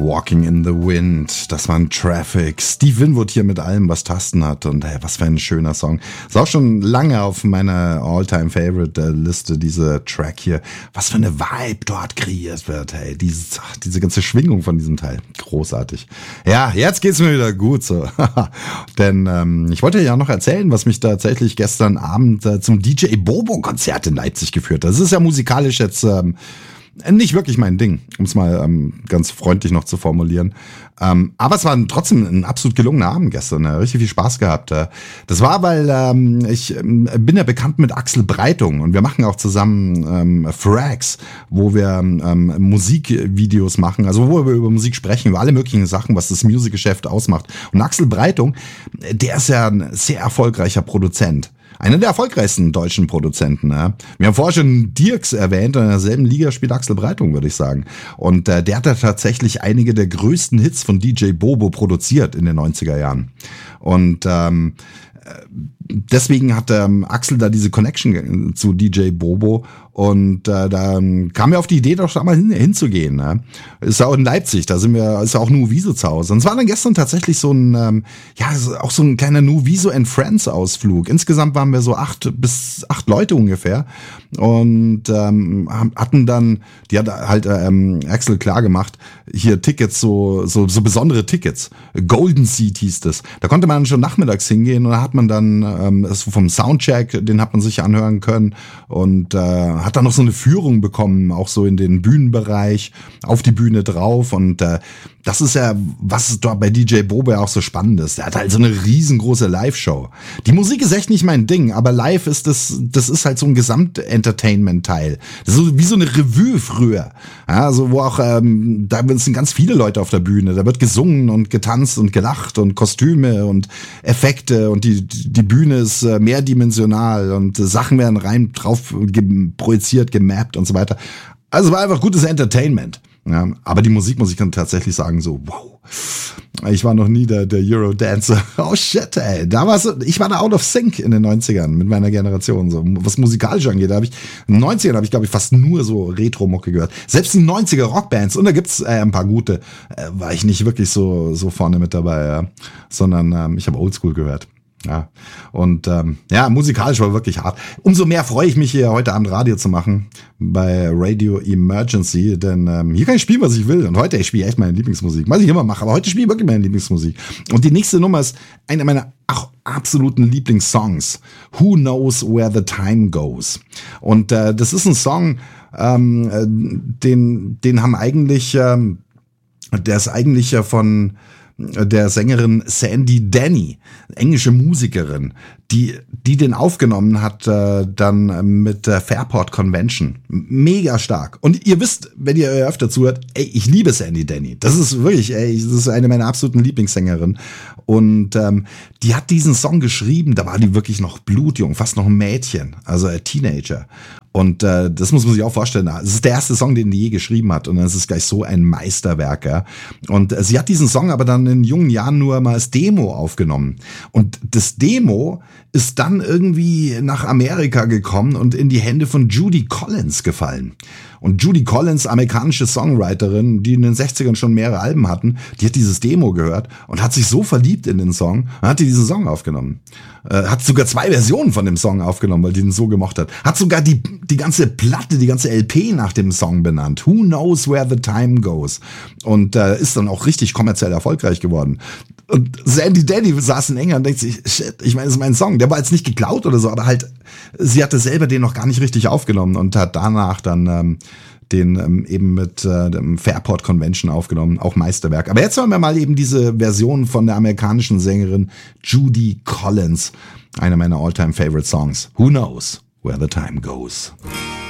Walking in the Wind, das war ein Traffic. Steve Winwood hier mit allem, was Tasten hat und hey, was für ein schöner Song. Ist auch schon lange auf meiner All-Time-Favorite-Liste, dieser Track hier. Was für eine Vibe dort kreiert wird, hey, diese ganze Schwingung von diesem Teil. Großartig. Ja, jetzt geht's mir wieder gut so. Denn ich wollte ja noch erzählen, was mich tatsächlich gestern Abend zum DJ Bobo-Konzert in Leipzig geführt hat. Das ist ja musikalisch jetzt nicht wirklich mein Ding, um es mal ganz freundlich noch zu formulieren. Aber es war trotzdem ein absolut gelungener Abend gestern. Richtig viel Spaß gehabt. Das war, weil ich bin ja bekannt mit Axel Breitung und wir machen auch zusammen Frags, wo wir Musikvideos machen, also wo wir über Musik sprechen, über alle möglichen Sachen, was das Musikgeschäft ausmacht. Und Axel Breitung, der ist ja ein sehr erfolgreicher Produzent. Einer der erfolgreichsten deutschen Produzenten. Ja. Wir haben vorher schon Dirks erwähnt, in derselben Liga spielt Axel Breitung, würde ich sagen. Und der hat da tatsächlich einige der größten Hits von DJ Bobo produziert in den 90er Jahren. Und deswegen hat Axel da diese Connection zu DJ Bobo und da kam mir auf die Idee, doch da mal hinzugehen. Ne? Ist ja auch in Leipzig, da ist ja auch Nuviso zu Hause. Und es war dann gestern tatsächlich so ein, auch so ein kleiner Nuviso and Friends Ausflug. Insgesamt waren wir so 8 Leute ungefähr und hatten dann, die hat halt Axel klar gemacht, hier Tickets, so besondere Tickets. Golden Seat hieß das. Da konnte man schon nachmittags hingehen und da hat man dann vom Soundcheck, den hat man sich anhören können und hat dann noch so eine Führung bekommen, auch so in den Bühnenbereich, auf die Bühne drauf und das ist ja, was dort bei DJ Bobo ja auch so spannend ist. Der hat halt so eine riesengroße Live-Show. Die Musik ist echt nicht mein Ding, aber live ist das ist halt so ein Gesamt-Entertainment-Teil. Das ist so wie so eine Revue früher. Ja, also wo auch, da sind ganz viele Leute auf der Bühne. Da wird gesungen und getanzt und gelacht und Kostüme und Effekte und die Bühne ist mehrdimensional und Sachen werden rein drauf projiziert, gemappt und so weiter. Also war einfach gutes Entertainment. Ja, aber die Musik, muss ich dann tatsächlich sagen, so, wow. Ich war noch nie der Eurodancer. Oh shit, ey. Ich war da out of sync in den 90ern mit meiner Generation. So, was musikalisch angeht, in den 90ern habe ich, glaube ich, fast nur so Retro-Mucke gehört. Selbst die 90er Rockbands, und da gibt's ein paar gute, war ich nicht wirklich so vorne mit dabei, ja. Sondern ich habe Oldschool gehört. Ja, und musikalisch war wirklich hart. Umso mehr freue ich mich, hier heute Abend Radio zu machen bei Radio Emergency, denn hier kann ich spielen, was ich will. Und heute, ich spiele echt meine Lieblingsmusik, was ich immer mache, aber heute spiele ich wirklich meine Lieblingsmusik. Und die nächste Nummer ist eine meiner absoluten Lieblingssongs, Who Knows Where the Time Goes. Und das ist ein Song, den haben eigentlich, der ist eigentlich von der Sängerin Sandy Denny, englische Musikerin, die den aufgenommen hat dann mit der Fairport Convention. Mega stark. Und ihr wisst, wenn ihr öfter zuhört, ich liebe Sandy Denny. Das ist wirklich, das ist eine meiner absoluten Lieblingssängerinnen. Und die hat diesen Song geschrieben, da war die wirklich noch blutjung, fast noch ein Mädchen, also ein Teenager. Und das muss man sich auch vorstellen. Es ist der erste Song, den die je geschrieben hat. Und es ist gleich so ein Meisterwerk. Ja. Und sie hat diesen Song aber dann in jungen Jahren nur mal als Demo aufgenommen. Und das Demo ist dann irgendwie nach Amerika gekommen und in die Hände von Judy Collins gefallen. Und Judy Collins, amerikanische Songwriterin, die in den 60ern schon mehrere Alben hatten, die hat dieses Demo gehört und hat sich so verliebt in den Song, und hat die diesen Song aufgenommen. Hat sogar 2 Versionen von dem Song aufgenommen, weil die den so gemocht hat. Hat sogar die ganze Platte, die ganze LP nach dem Song benannt. Who Knows Where the Time Goes. Und ist dann auch richtig kommerziell erfolgreich geworden. Und Sandy Denny saß in England und denkt sich, shit, ich meine, das ist mein Song. Der war jetzt nicht geklaut oder so, aber halt, sie hatte selber den noch gar nicht richtig aufgenommen und hat danach dann den eben mit dem Fairport Convention aufgenommen, auch Meisterwerk. Aber jetzt hören wir mal eben diese Version von der amerikanischen Sängerin Judy Collins, einer meiner All-Time-Favorite Songs. Who Knows Where the Time Goes.